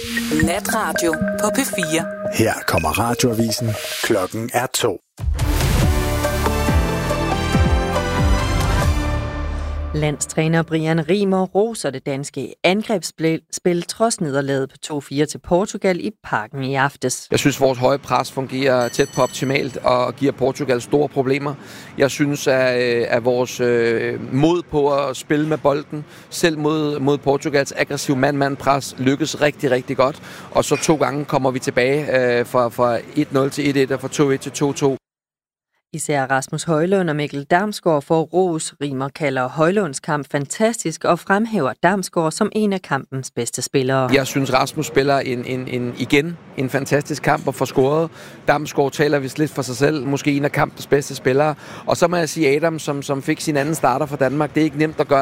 Natradio på P4. Her kommer radioavisen. Klokken er 2. Landstræner Brian Riemer roser det danske angrebsspil trods nederlaget på 2-4 til Portugal i Parken i aftes. Jeg synes, vores høje pres fungerer tæt på optimalt og giver Portugal store problemer. Jeg synes, at vores mod på at spille med bolden, selv mod Portugals aggressiv mand-mand-pres, lykkes rigtig, rigtig godt. Og så 2 gange kommer vi tilbage fra 1-0 til 1-1 og fra 2-1 til 2-2. Især Rasmus Højlund og Mikkel Damsgaard får ros. Riemer kalder Højlunds kamp fantastisk og fremhæver Damsgaard som en af kampens bedste spillere. Jeg synes, Rasmus spiller igen en fantastisk kamp og får scoret. Damsgaard taler vist lidt for sig selv, måske en af kampens bedste spillere. Og så må jeg sige Adam, som fik sin anden starter for Danmark. Det er ikke nemt at gøre